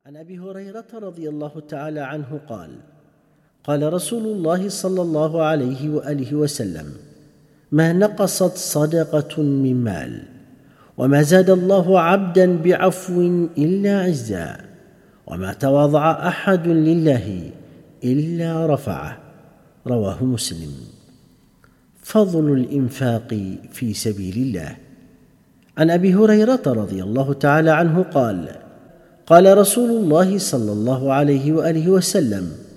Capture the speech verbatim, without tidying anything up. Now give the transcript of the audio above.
عن أبي هريرة رضي الله تعالى عنه قال: قال رسول الله صلى الله عليه وآله وسلم: ما نقصت صدقة من مال، وما زاد الله عبدا بعفو إلا عزا، وما تواضع أحد لله إلا رفعه. رواه مسلم. فضل الإنفاق في سبيل الله. عن أبي هريرة رضي الله تعالى عنه قال: قال رسول الله صلى الله عليه وآله وسلم: